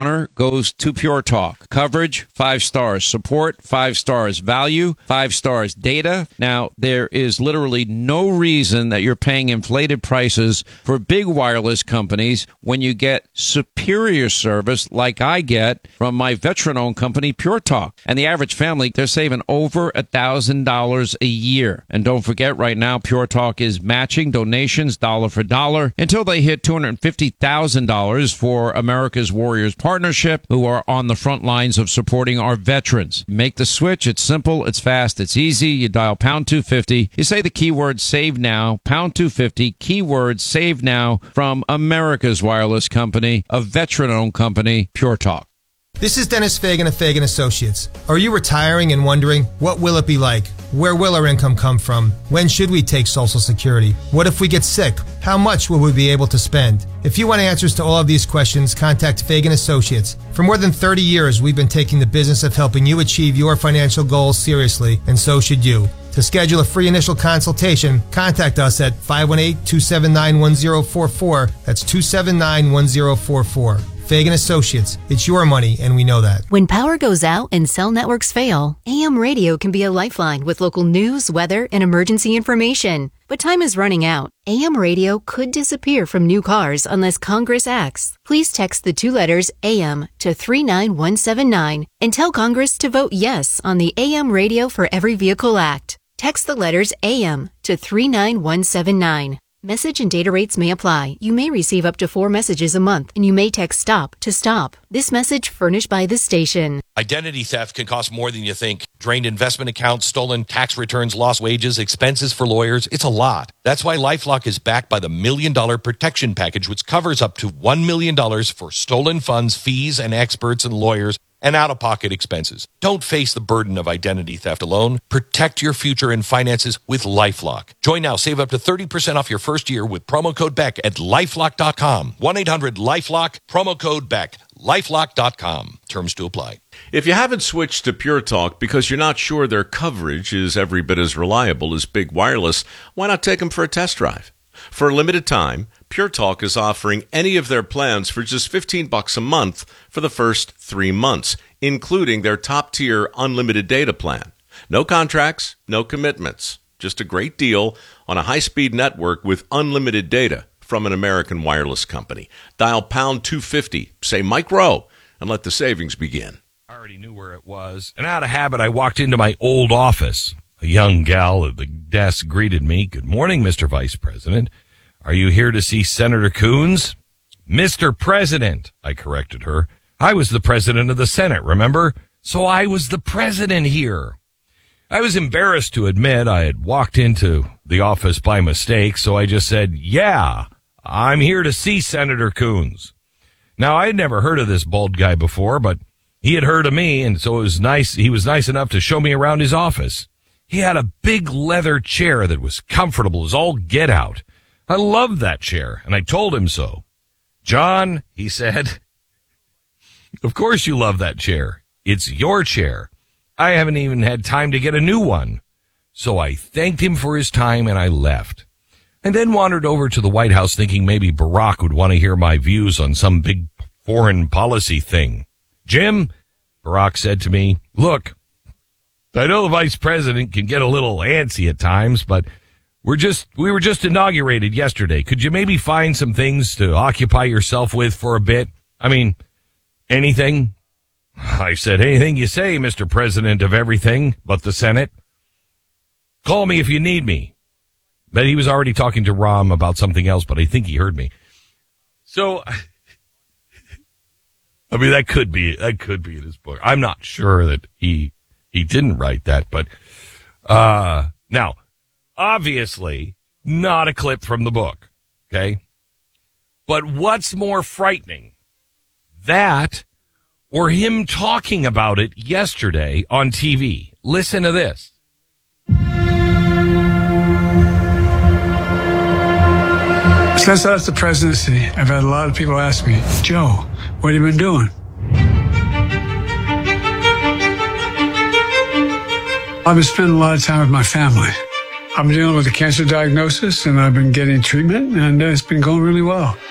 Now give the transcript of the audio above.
honor goes to Pure Talk. Coverage, 5 stars. Support, 5 stars. Value, 5 stars. Data. Now, there is literally no reason that you're paying inflated prices for big wireless companies when you get superior service like I get from my veteran-owned company, Pure Talk. And the average family, they're saving over $1,000 a year. And don't forget, right now, Pure Talk is matching donations dollar for dollar until they hit $250,000 for America's Warriors Partnership, who are on the front lines of supporting our veterans. Make the switch. It's simple. It's fast. It's easy. You dial pound 250. You say the keyword save now, pound 250, keyword save now from America's wireless company, a veteran-owned company, Pure Talk. This is Dennis Fagan of Fagan Associates. Are you retiring and wondering, what will it be like? Where will our income come from? When should we take Social Security? What if we get sick? How much will we be able to spend? If you want answers to all of these questions, contact Fagan Associates. For more than 30 years, we've been taking the business of helping you achieve your financial goals seriously, and so should you. To schedule a free initial consultation, contact us at 518-279-1044. That's 279-1044. Fagan Associates. It's your money, and we know that. When power goes out and cell networks fail, AM radio can be a lifeline with local news, weather, and emergency information. But time is running out. AM radio could disappear from new cars unless Congress acts. Please text the 2 letters AM to 39179 and tell Congress to vote yes on the AM Radio for Every Vehicle Act. Text the letters AM to 39179. Message and data rates may apply. You may receive up to 4 messages a month, and you may text STOP to stop. This message furnished by the station. Identity theft can cost more than you think. Drained investment accounts, stolen tax returns, lost wages, expenses for lawyers. It's a lot. That's why LifeLock is backed by the $1 Million Protection Package, which covers up to $1 million for stolen funds, fees, and experts and lawyers, and out-of-pocket expenses. Don't face the burden of identity theft alone. Protect your future and finances with LifeLock. Join now. Save up to 30% off your first year with promo code BECK at LifeLock.com. 1-800-LifeLock, promo code BECK. LifeLock.com. Terms to apply. If you haven't switched to Pure Talk because you're not sure their coverage is every bit as reliable as big wireless, why not take them for a test drive? For a limited time, Pure Talk is offering any of their plans for just $15 a month for the first 3 months, including their top-tier unlimited data plan. No contracts, no commitments, just a great deal on a high-speed network with unlimited data from an American wireless company. Dial pound 250, say Mike Rowe, and let the savings begin. I already knew where it was, and out of habit, I walked into my old office. A young gal at the desk greeted me. "Good morning, Mr. Vice President. Are you here to see Senator Coons?" "Mr. President," I corrected her. "I was the president of the Senate, remember? So I was the president here." I was embarrassed to admit I had walked into the office by mistake, so I just said, "Yeah, I'm here to see Senator Coons." Now, I had never heard of this bald guy before, but he had heard of me, and so it was nice. He was nice enough to show me around his office. He had a big leather chair that was comfortable as all get out. I loved that chair, and I told him so. "John," he said, "of course you love that chair. It's your chair. I haven't even had time to get a new one." So I thanked him for his time, and I left. And then wandered over to the White House thinking maybe Barack would want to hear my views on some big foreign policy thing. "Jim," Barack said to me, "look, I know the vice president can get a little antsy at times, but we were just inaugurated yesterday. Could you maybe find some things to occupy yourself with for a bit? I mean, anything?" I said, "Anything you say, Mr. President of everything but the Senate. Call me if you need me." But he was already talking to Rahm about something else, but I think he heard me. So, I mean, that could be in his book. I'm not sure that he didn't write that, but now, obviously, not a clip from the book, okay? But what's more frightening, that or him talking about it yesterday on TV? Listen to this. Since I left the presidency, I've had a lot of people ask me, "Joe, what have you been doing?" I've been spending a lot of time with my family. I'm dealing with a cancer diagnosis, and I've been getting treatment, and it's been going really well.